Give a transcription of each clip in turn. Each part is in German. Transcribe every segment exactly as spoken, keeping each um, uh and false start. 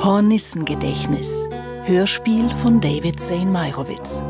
Hornissengedächtnis. Hörspiel von David Zane Meyerowitz.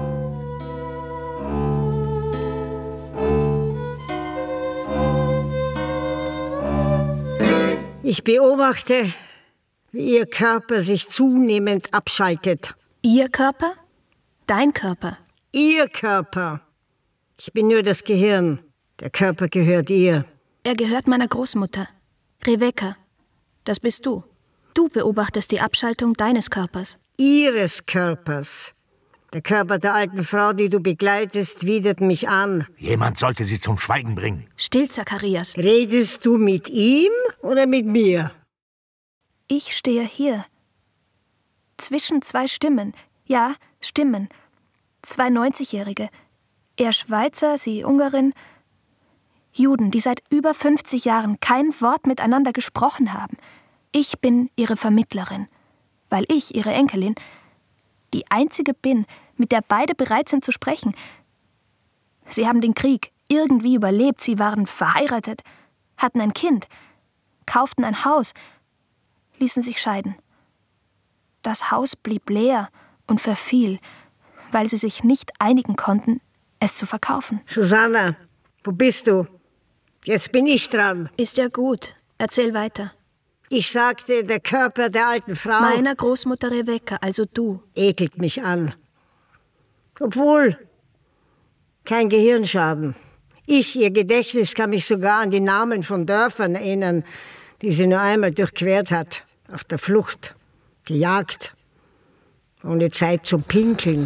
Ich beobachte, wie Ihr Körper sich zunehmend abschaltet. Ihr Körper? Dein Körper? Ihr Körper. Ich bin nur das Gehirn. Der Körper gehört ihr. Er gehört meiner Großmutter. Rebecca. Das bist du. Du beobachtest die Abschaltung deines Körpers. Ihres Körpers. Der Körper der alten Frau, die du begleitest, widert mich an. Jemand sollte sie zum Schweigen bringen. Still, Zacharias. Redest du mit ihm oder mit mir? Ich stehe hier. Zwischen zwei Stimmen. Ja, Stimmen. Zwei neunzigjährige. Er Schweizer, sie Ungarin. Juden, die seit über fünfzig Jahren kein Wort miteinander gesprochen haben. Ich bin ihre Vermittlerin, weil ich, ihre Enkelin, die einzige bin, mit der beide bereit sind zu sprechen. Sie haben den Krieg irgendwie überlebt, sie waren verheiratet, hatten ein Kind, kauften ein Haus, ließen sich scheiden. Das Haus blieb leer und verfiel, weil sie sich nicht einigen konnten, es zu verkaufen. Susanna, wo bist du? Jetzt bin ich dran. Ist ja gut. Erzähl weiter. Ich sagte, der Körper der alten Frau... Meiner Großmutter Rebecca, also du. Ekelt mich an. Obwohl, kein Gehirnschaden. Ich, ihr Gedächtnis, kann mich sogar an die Namen von Dörfern erinnern, die sie nur einmal durchquert hat. Auf der Flucht, gejagt, ohne Zeit zum Pinkeln.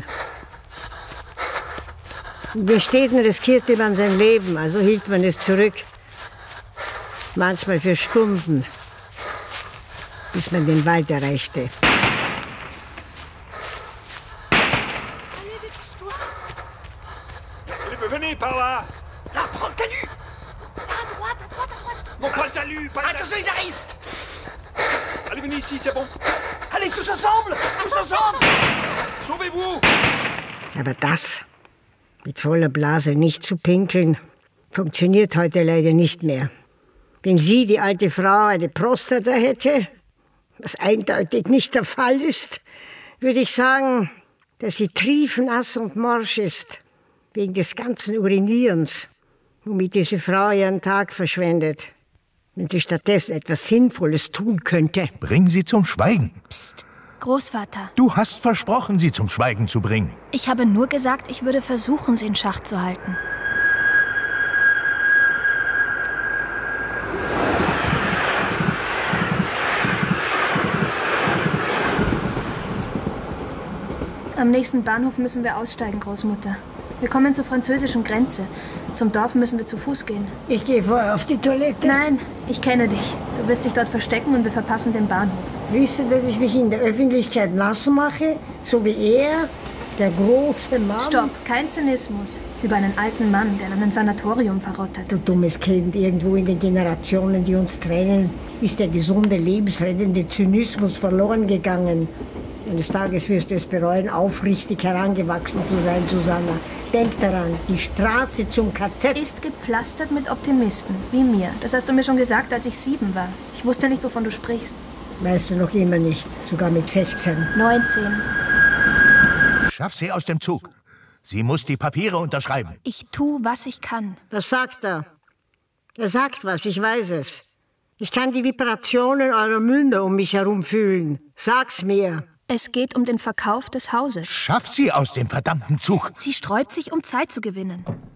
In den Städten riskierte man sein Leben, also hielt man es zurück. Manchmal für Stunden, bis man den Wald erreichte. Venez par là! Là, prends le talus! À droite, à droite, à droite! Non, pas le talus, pas le talus! Attention, ils arrivent! Allez, venez ici, c'est bon! Allez, tous ensemble! Tous ensemble! Sauvez-vous! Aber das, mit voller Blase nicht zu pinkeln, funktioniert heute leider nicht mehr. Wenn sie, die alte Frau, eine Prostata hätte, was eindeutig nicht der Fall ist, würde ich sagen, dass sie triefnass und morsch ist, wegen des ganzen Urinierens, womit diese Frau ihren Tag verschwendet. Wenn sie stattdessen etwas Sinnvolles tun könnte. Bring sie zum Schweigen. Psst, Großvater. Du hast versprochen, sie zum Schweigen zu bringen. Ich habe nur gesagt, ich würde versuchen, sie in Schach zu halten. Am nächsten Bahnhof müssen wir aussteigen, Großmutter. Wir kommen zur französischen Grenze. Zum Dorf müssen wir zu Fuß gehen. Ich gehe vorher auf die Toilette. Nein, ich kenne dich. Du wirst dich dort verstecken und wir verpassen den Bahnhof. Willst du, dass ich mich in der Öffentlichkeit nass mache? So wie er, der große Mann? Stopp, kein Zynismus. Über einen alten Mann, der in einem Sanatorium verrottet. Du dummes Kind, irgendwo in den Generationen, die uns trennen, ist der gesunde, lebensrettende Zynismus verloren gegangen. Eines Tages wirst du es bereuen, aufrichtig herangewachsen zu sein, Susanna. Denk daran, die Straße zum K Z ist gepflastert mit Optimisten, wie mir. Das hast du mir schon gesagt, als ich sieben war. Ich wusste nicht, wovon du sprichst. Weißt du noch immer nicht, sogar mit sechzehn. neunzehn. Schaff sie aus dem Zug. Sie muss die Papiere unterschreiben. Ich tu, was ich kann. Was sagt er? Er sagt was, ich weiß es. Ich kann die Vibrationen eurer Münder um mich herum fühlen. Sag's mir. Es geht um den Verkauf des Hauses. Schaff sie aus dem verdammten Zug. Sie sträubt sich, um Zeit zu gewinnen.